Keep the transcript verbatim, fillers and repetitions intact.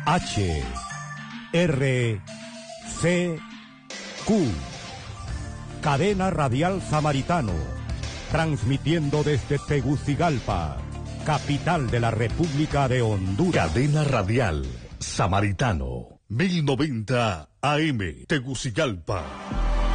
H, R, C, Q. Cadena Radial Samaritano, transmitiendo desde Tegucigalpa, capital de la República de Honduras. Cadena Radial Samaritano, mil noventa A M, Tegucigalpa.